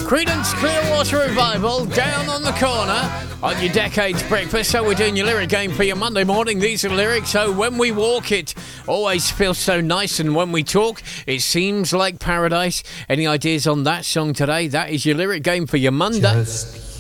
Creedence Clearwater Revival, Down on the Corner on your Decades Breakfast. So we're doing your lyric game for your Monday morning. These are the lyrics. So when we walk, it always feels so nice, and when we talk, it seems like paradise. Any ideas on that song today? That is your lyric game for your Monday.